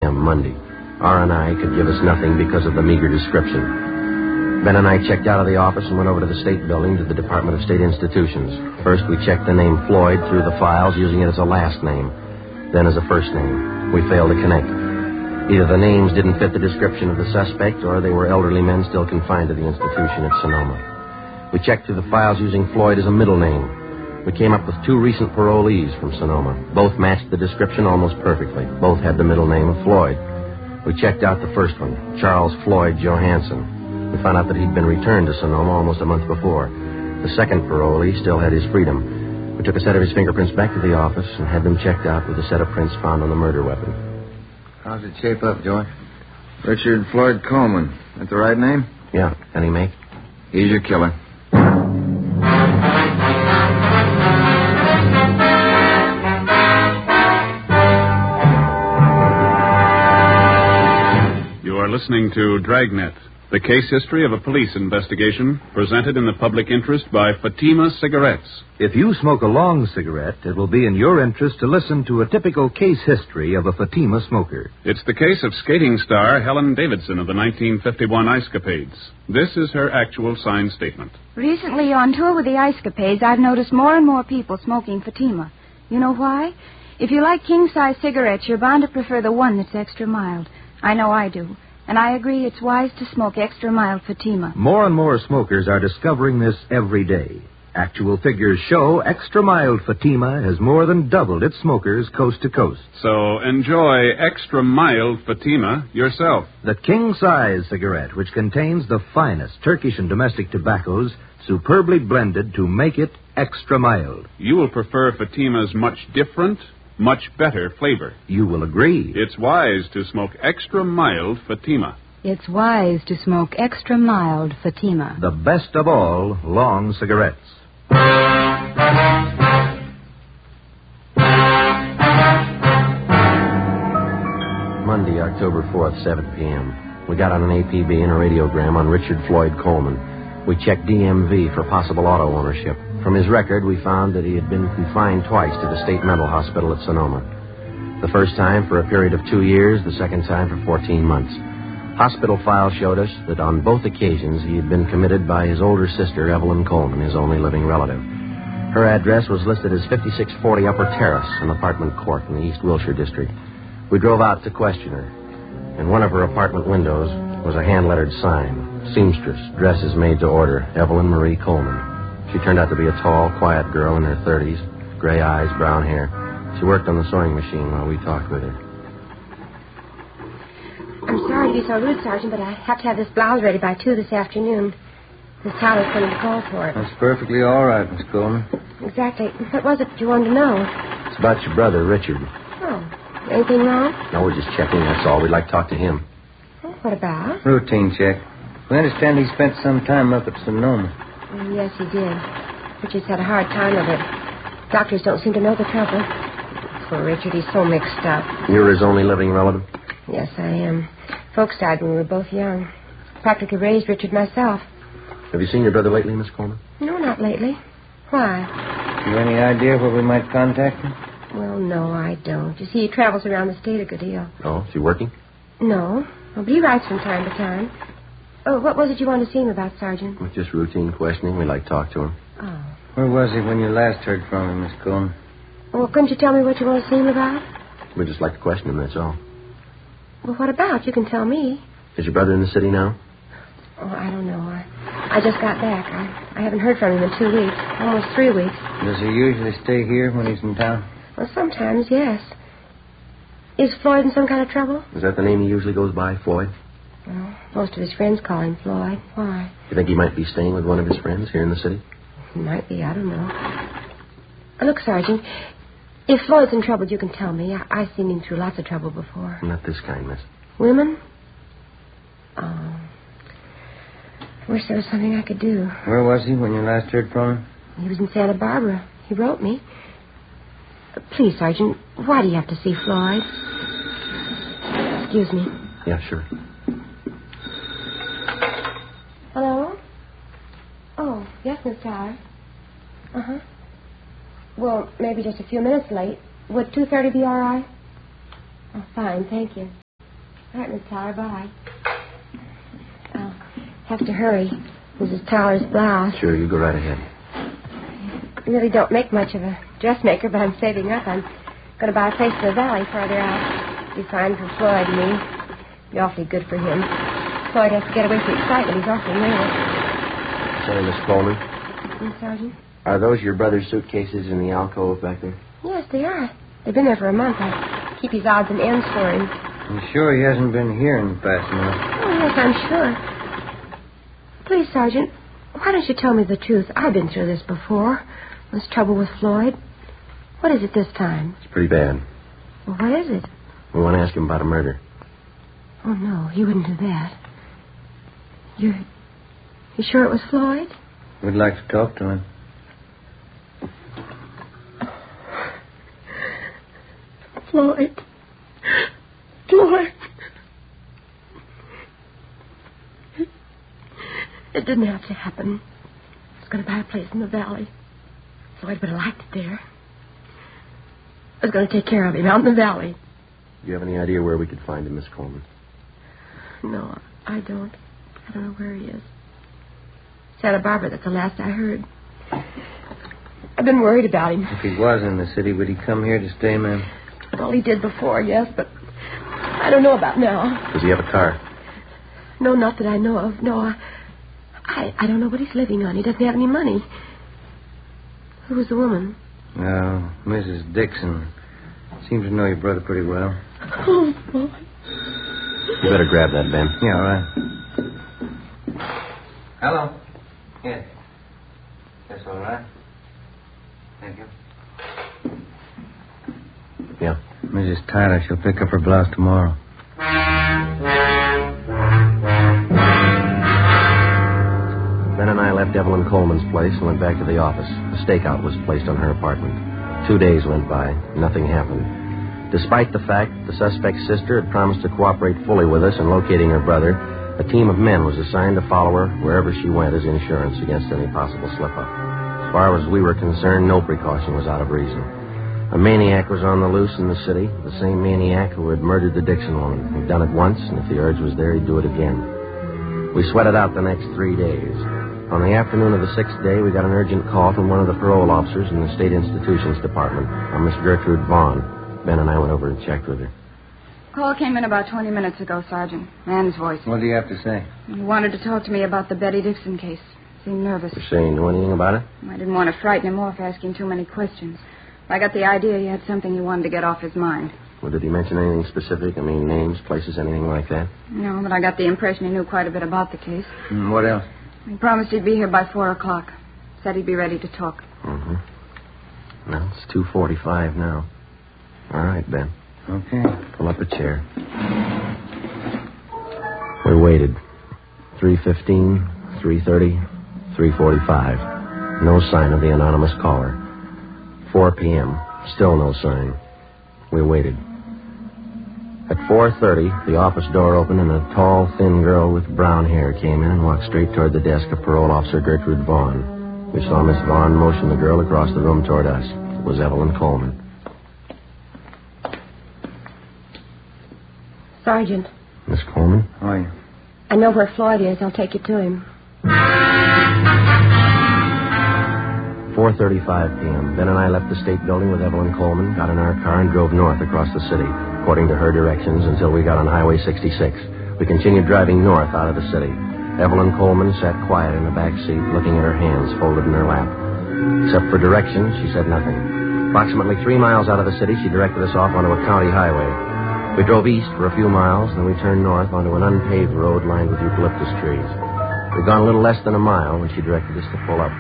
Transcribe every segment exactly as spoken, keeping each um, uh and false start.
Monday. R and I could give us nothing because of the meager description. Ben and I checked out of the office and went over to the State Building to the Department of State Institutions. First, we checked the name Floyd through the files, using it as a last name, then as a first name. We failed to connect. Either the names didn't fit the description of the suspect, or they were elderly men still confined to the institution at Sonoma. We checked through the files using Floyd as a middle name. We came up with two recent parolees from Sonoma. Both matched the description almost perfectly. Both had the middle name of Floyd. We checked out the first one, Charles Floyd Johansson. We found out that he'd been returned to Sonoma almost a month before. The second parolee still had his freedom. We took a set of his fingerprints back to the office and had them checked out with a set of prints found on the murder weapon. How's it shape up, George? Richard Floyd Coleman. That the right name? Yeah. Any make? He's your killer. You are listening to Dragnet, the case history of a police investigation presented in the public interest by Fatima Cigarettes. If you smoke a long cigarette, it will be in your interest to listen to a typical case history of a Fatima smoker. It's the case of skating star Helen Davidson of the nineteen fifty-one Ice Capades. This is her actual signed statement. Recently, on tour with the Ice Capades, I've noticed more and more people smoking Fatima. You know why? If you like king-size cigarettes, you're bound to prefer the one that's extra mild. I know I do. And I agree it's wise to smoke extra mild Fatima. More and more smokers are discovering this every day. Actual figures show extra mild Fatima has more than doubled its smokers coast to coast. So enjoy extra mild Fatima yourself. The king-size cigarette, which contains the finest Turkish and domestic tobaccos, superbly blended to make it extra mild. You will prefer Fatima's much different, much better flavor. You will agree. It's wise to smoke extra mild Fatima. It's wise to smoke extra mild Fatima. The best of all long cigarettes. Monday, October fourth, seven p.m. We got on an A P B and a radiogram on Richard Floyd Coleman. We checked D M V for possible auto ownership. From his record, we found that he had been confined twice to the state mental hospital at Sonoma. The first time for a period of two years, the second time for fourteen months. Hospital files showed us that on both occasions he had been committed by his older sister, Evelyn Coleman, his only living relative. Her address was listed as fifty-six forty Upper Terrace, an apartment court in the East Wilshire district. We drove out to question her. In one of her apartment windows was a hand-lettered sign, seamstress, dresses made to order, Evelyn Marie Coleman. She turned out to be a tall, quiet girl in her thirties, gray eyes, brown hair. She worked on the sewing machine while we talked with her. I'm sorry to be so rude, Sergeant, but I have to have this blouse ready by two this afternoon. Miss Tyler's coming to call for it. That's perfectly all right, Miss Coleman. Exactly. What was it you wanted to know? It's about your brother, Richard. Oh, anything wrong? No, we're just checking, that's all. We'd like to talk to him. Oh, what about? Routine check. We understand he spent some time up at Sonoma. Oh, yes, he did. Richard's had a hard time of it. Doctors don't seem to know the trouble. Poor Richard, he's so mixed up. You're his only living relative? Yes, I am. Folks died when we were both young. Practically raised Richard myself. Have you seen your brother lately, Miss Coleman? No, not lately. Why? You any idea where we might contact him? Well, no, I don't. You see, he travels around the state a good deal. Oh, is he working? No. Well, but he writes from time to time. Oh, what was it you wanted to see him about, Sergeant? It's just routine questioning. We'd like to talk to him. Oh. Where was he when you last heard from him, Miss Coleman? Well, couldn't you tell me what you want to see him about? We'd just like to question him, that's all. Well, what about? You can tell me. Is your brother in the city now? Oh, I don't know. I, I just got back. I, I haven't heard from him in two weeks. Almost three weeks. Does he usually stay here when he's in town? Well, sometimes, yes. Is Floyd in some kind of trouble? Is that the name he usually goes by, Floyd? Well, most of his friends call him Floyd. Why? You think he might be staying with one of his friends here in the city? He might be. I don't know. Uh, Look, Sergeant, if Floyd's in trouble, you can tell me. I, I've seen him through lots of trouble before. Not this kind, miss. Women? Oh. I wish there was something I could do. Where was he when you last heard from him? He was in Santa Barbara. He wrote me. Uh, Please, Sergeant, why do you have to see Floyd? Excuse me. Yeah, sure. Hello? Oh, yes, Miss Tyler. Uh-huh. Well, maybe just a few minutes late. Would two thirty be all right? Oh, fine, thank you. All right, Miss Tyler, bye. I'll have to hurry. Missus Tyler's blouse. Sure, you go right ahead. I really don't make much of a dressmaker, but I'm saving up. I'm going to buy a place in the valley farther out. Be fine for Floyd and me. Be awfully good for him. Floyd has to get away from excitement. He's awfully nervous. Say, Miss Coleman, Hmm, Sergeant? are those your brother's suitcases in the alcove back there? Yes, they are. They've been there for a month. I keep his odds and ends for him. You sure he hasn't been here in the past month? Oh, yes, I'm sure. Please, Sergeant, why don't you tell me the truth? I've been through this before. This trouble with Floyd. What is it this time? It's pretty bad. Well, what is it? We want to ask him about a murder. Oh, no, he wouldn't do that. You're... You sure it was Floyd? We'd like to talk to him. Floyd. Floyd. It didn't have to happen. I was going to buy a place in the valley. Floyd would have liked it there. I was going to take care of him out in the valley. Do you have any idea where we could find him, Miss Coleman? No, I don't. I don't know where he is. Santa Barbara, that's the last I heard. I've been worried about him. If he was in the city, would he come here to stay, ma'am? Well, he did before, yes, but I don't know about now. Does he have a car? No, not that I know of. No, I, I, I don't know what he's living on. He doesn't have any money. Who was the woman? No, Missus Dixon. Seems to know your brother pretty well. Oh, boy. You better grab that, Ben. Yeah, all right. Hello. Yes. That's all right. Thank you. Yeah. Missus Tyler, she'll pick up her blouse tomorrow. Ben and I left Evelyn Coleman's place and went back to the office. A stakeout was placed on her apartment. Two days went by. Nothing happened. Despite the fact that the suspect's sister had promised to cooperate fully with us in locating her brother, a team of men was assigned to follow her wherever she went as insurance against any possible slip-up. As far as we were concerned, no precaution was out of reason. A maniac was on the loose in the city, the same maniac who had murdered the Dixon woman. He'd done it once, and if the urge was there, he'd do it again. We sweated out the next three days. On the afternoon of the sixth day, we got an urgent call from one of the parole officers in the State Institutions Department, a Miss Gertrude Vaughn. Ben and I went over and checked with her. Call came in about twenty minutes ago, Sergeant. Man's voice. What do you have to say? He wanted to talk to me about the Betty Dixon case. Seemed nervous. You say you knew anything about it? I didn't want to frighten him off asking too many questions. I got the idea he had something he wanted to get off his mind. Well, did he mention anything specific? I mean, names, places, anything like that? No, but I got the impression he knew quite a bit about the case. Mm, what else? He promised he'd be here by four o'clock. Said he'd be ready to talk. Mm-hmm. Well, it's two forty-five now. All right, Ben. Okay. Pull up a chair. We waited. three fifteen, three thirty, three forty-five. No sign of the anonymous caller. four p.m. Still no sign. We waited. At four thirty, the office door opened and a tall, thin girl with brown hair came in and walked straight toward the desk of Parole Officer Gertrude Vaughn. We saw Miss Vaughn motion the girl across the room toward us. It was Evelyn Coleman. Sergeant. Miss Coleman? How are you? I know where Floyd is. I'll take you to him. four thirty-five p.m. Ben and I left the state building with Evelyn Coleman, got in our car, and drove north across the city, according to her directions, until we got on Highway sixty-six. We continued driving north out of the city. Evelyn Coleman sat quiet in the back seat, looking at her hands folded in her lap. Except for directions, she said nothing. Approximately three miles out of the city, she directed us off onto a county highway. We drove east for a few miles, then we turned north onto an unpaved road lined with eucalyptus trees. We'd gone a little less than a mile when she directed us to pull up.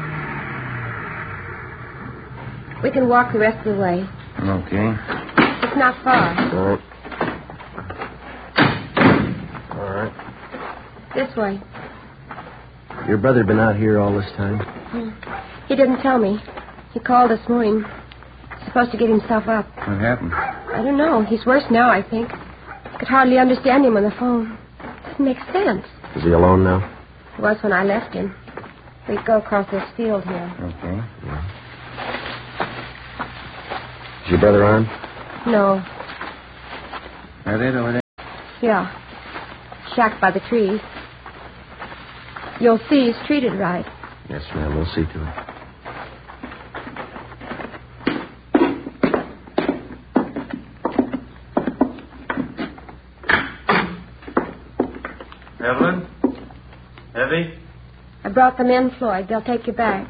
We can walk the rest of the way. Okay. It's not far. All right. All right. This way. Your brother been out here all this time? He didn't tell me. He called this morning. He's supposed to get himself up. What happened? I don't know. He's worse now, I think. I could hardly understand him on the phone. Doesn't make sense. Is he alone now? He was when I left him. We go across this field here. Okay. Yeah. Is your brother armed? No. That it over there? Yeah. Shack by the trees. You'll see he's treated right. Yes, ma'am. We'll see to it. Evelyn? Evie? I brought them in, Floyd. They'll take you back.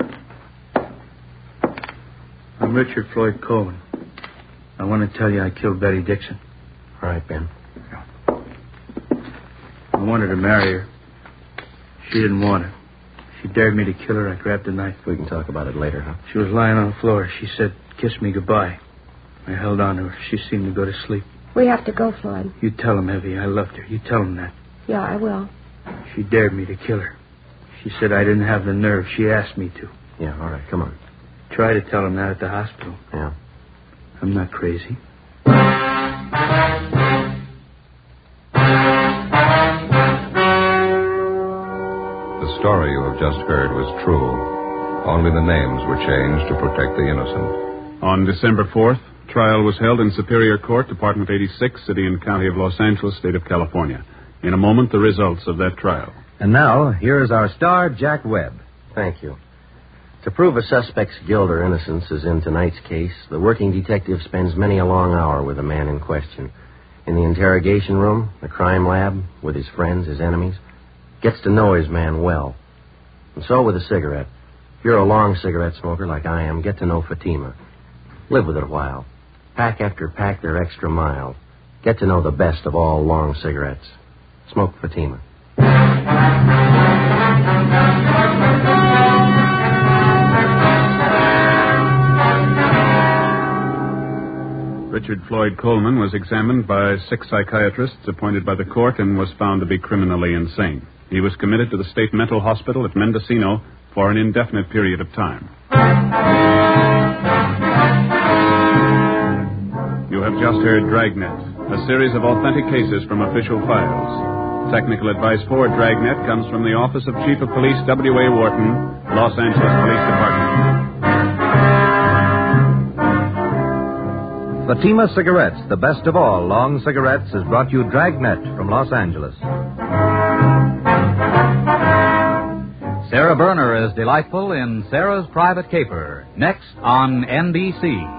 I'm Richard Floyd Coleman. I want to tell you I killed Betty Dixon. All right, Ben. I wanted to marry her. She didn't want it. She dared me to kill her. I grabbed a knife. We can talk about it later, huh? She was lying on the floor. She said, "Kiss me goodbye." I held on to her. She seemed to go to sleep. We have to go, Floyd. You tell him, Evie, I loved her. You tell him that. Yeah, I will. She dared me to kill her. She said I didn't have the nerve. She asked me to. Yeah, all right. Come on. Try to tell him that at the hospital. Yeah. I'm not crazy. The story you have just heard was true. Only the names were changed to protect the innocent. On December fourth, trial was held in Superior Court, Department eighty-six, City and County of Los Angeles, State of California. In a moment, the results of that trial. And now, here is our star, Jack Webb. Thank you. To prove a suspect's guilt or innocence, as in tonight's case, the working detective spends many a long hour with the man in question. In the interrogation room, the crime lab, with his friends, his enemies, gets to know his man well. And so with a cigarette. If you're a long cigarette smoker like I am, get to know Fatima. Live with it a while. Pack after pack, they're extra mild. Get to know the best of all long cigarettes. Smoke Fatima. Richard Floyd Coleman was examined by six psychiatrists appointed by the court and was found to be criminally insane. He was committed to the state mental hospital at Mendocino for an indefinite period of time. You have just heard Dragnet, a series of authentic cases from official files. Technical advice for Dragnet comes from the Office of Chief of Police W A. Wharton, Los Angeles Police Department. Fatima Cigarettes, the best of all long cigarettes, has brought you Dragnet from Los Angeles. Sarah Berner is delightful in Sarah's Private Caper, next on N B C.